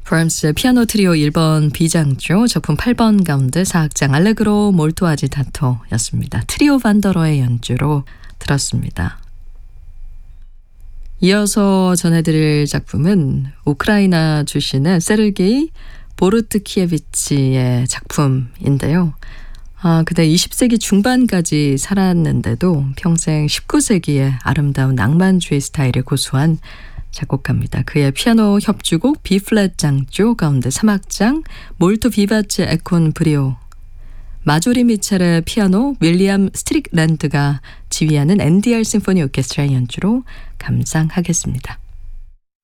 브람스의 피아노 트리오 1번 비장조 작품 8번 가운데 사악장 알레그로 몰토 아지타토였습니다. 트리오 반더러의 연주로 들었습니다. 이어서 전해드릴 작품은 우크라이나 출신의 세르게이 보르트키에비치의 작품인데요. 그대 20세기 중반까지 살았는데도 평생 19세기의 아름다운 낭만주의 스타일을 고수한 작곡가입니다. 그의 피아노 협주곡 B플랫 장조 가운데 3악장 몰토 비바체 에콘 브리오, 마조리 미첼의 피아노 윌리엄 스트릭랜드가 지휘하는 NDR 심포니 오케스트라의 연주로 감상하겠습니다.